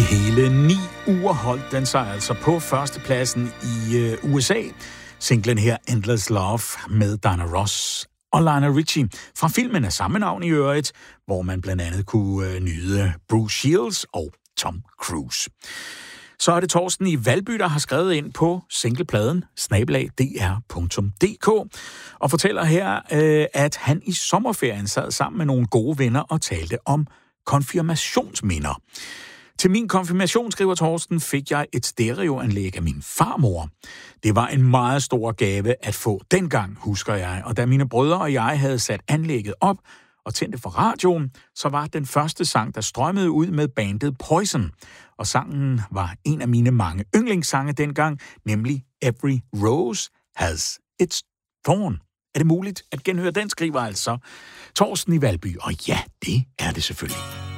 hele 9 uger holdt den sig altså på førstepladsen i USA. Singlen her, Endless Love, med Diana Ross og Lionel Richie fra filmen af samme navn i øvrigt, hvor man blandt andet kunne nyde Bruce Shields og Tom Cruise. Så er det Torsten i Valby, der har skrevet ind på singlepladen @dr.dk og fortæller her, at han i sommerferien sad sammen med nogle gode venner og talte om konfirmationsminder. Til min konfirmation, skriver Torsten, fik jeg et stereoanlæg af min farmor. Det var en meget stor gave at få dengang, husker jeg, og da mine brødre og jeg havde sat anlægget op og tændte for radioen, så var den første sang, der strømmede ud med bandet Poison. Og sangen var en af mine mange yndlingssange dengang, nemlig Every Rose Has Its Thorn. Er det muligt at genhøre den, skriver altså Torsten i Valby? Og ja, det er det selvfølgelig.